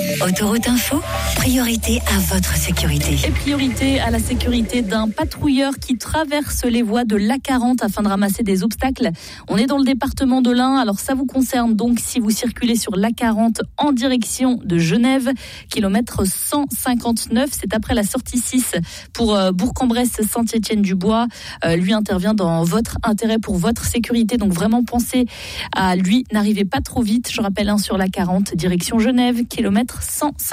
Autoroute Info, priorité à votre sécurité. Et priorité à la sécurité d'un patrouilleur qui traverse les voies de l'A40 afin de ramasser des obstacles. On est dans le département de l'Ain, alors ça vous concerne donc si vous circulez sur l'A40 en direction de Genève, kilomètre 159, c'est après la sortie 6 pour Bourg-en-Bresse, Saint-Étienne-du-Bois. Lui intervient dans votre intérêt pour votre sécurité, donc vraiment pensez à lui, n'arrivez pas trop vite. Je rappelle sur l'A40, direction Genève, kilomètre 150.